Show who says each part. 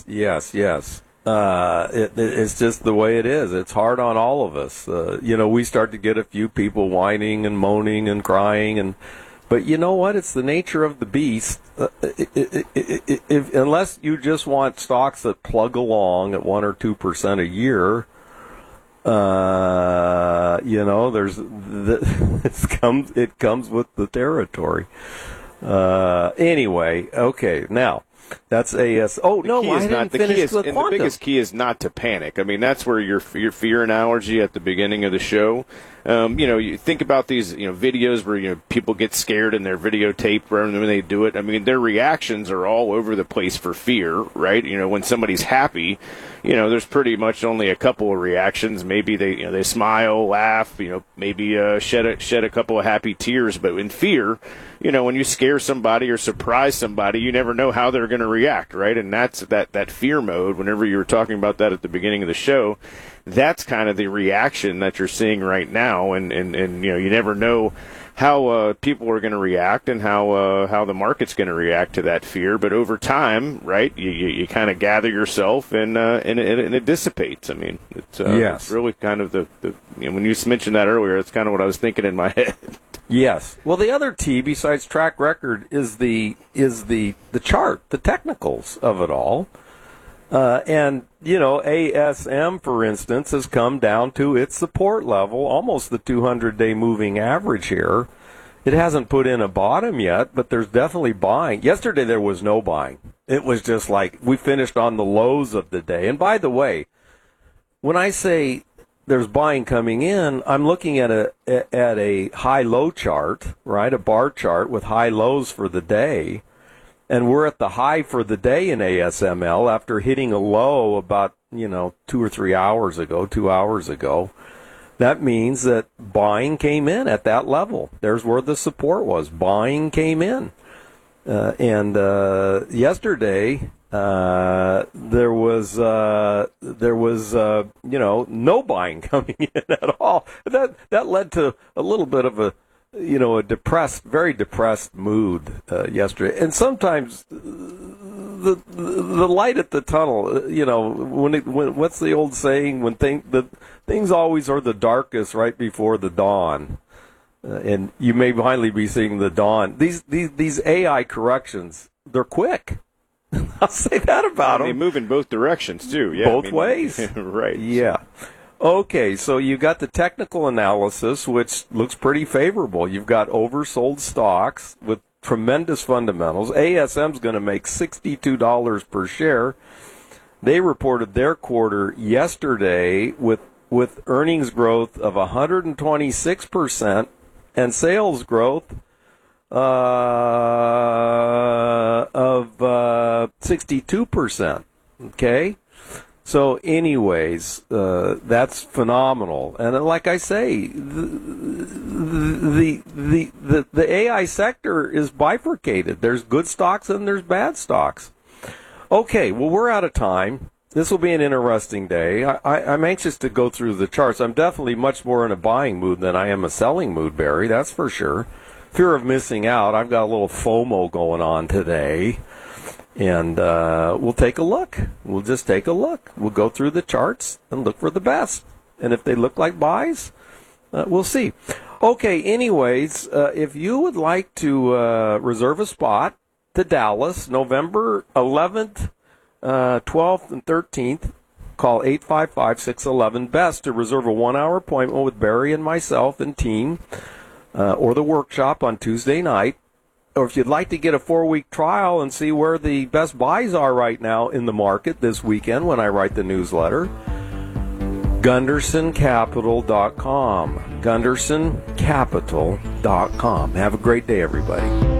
Speaker 1: Yes. It's just the way it is. It's hard on all of us. We start to get a few people whining and moaning and crying, but you know what? It's the nature of the beast. Unless you just want stocks that plug along at 1 or 2% a year, it comes with the territory. Anyway, okay, now. That's AS. Oh, no, I didn't finish with quantum.
Speaker 2: The biggest key is not to panic. I mean, that's where your fear analogy at the beginning of the show. You think about these, videos where, people get scared and they're videotaped when they do it. I mean, their reactions are all over the place for fear, right? When somebody's happy, there's pretty much only a couple of reactions. Maybe they smile, laugh, maybe shed a couple of happy tears. But in fear, when you scare somebody or surprise somebody, you never know how they're going to react, right? And that's that fear mode. Whenever you were talking about that at the beginning of the show, that's kind of the reaction that you're seeing right now. And you never know how people are going to react and how the market's going to react to that fear. But over time, right, you kind of gather yourself and it dissipates. I mean, it's really kind of the when you mentioned that earlier, it's kind of what I was thinking in my head.
Speaker 1: Yes. Well, the other T besides track record is the chart, the technicals of it all. ASM, for instance, has come down to its support level, almost the 200-day moving average here. It hasn't put in a bottom yet, but there's definitely buying. Yesterday there was no buying. It was just like we finished on the lows of the day. And by the way, when I say there's buying coming in, I'm looking at a high-low chart, right, a bar chart with high lows for the day. And we're at the high for the day in ASML after hitting a low about, 2 or 3 hours ago, 2 hours ago. That means that buying came in at that level. There's where the support was. Buying came in. And yesterday, there was no buying coming in at all. That led to a little bit of a very depressed mood yesterday. And sometimes the light at the tunnel, when what's the old saying? When things always are the darkest right before the dawn. And you may finally be seeing the dawn. These AI corrections, they're quick. I'll say that about them.
Speaker 2: They move in both directions too. Yeah,
Speaker 1: both ways.
Speaker 2: Right.
Speaker 1: Yeah. Okay, so you got the technical analysis, which looks pretty favorable. You've got oversold stocks with tremendous fundamentals. ASM's going to make $62 per share. They reported their quarter yesterday with earnings growth of 126% and sales growth of 62%. Okay? So, anyways, that's phenomenal, and like I say, the AI sector is bifurcated. There's good stocks and there's bad stocks. Okay, well, we're out of time. This will be an interesting day. I'm anxious to go through the charts. I'm definitely much more in a buying mood than I am a selling mood, Barry. That's for sure. Fear of missing out. I've got a little FOMO going on today. And we'll take a look. We'll just take a look. We'll go through the charts and look for the best. And if they look like buys, we'll see. Okay, anyways, if you would like to reserve a spot to Dallas, November 11th, 12th, and 13th, call 855-611-BEST to reserve a 1-hour appointment with Barry and myself and team, or the workshop on Tuesday night. Or if you'd like to get a 4-week trial and see where the best buys are right now in the market this weekend when I write the newsletter, GundersonCapital.com. GundersonCapital.com. Have a great day, everybody.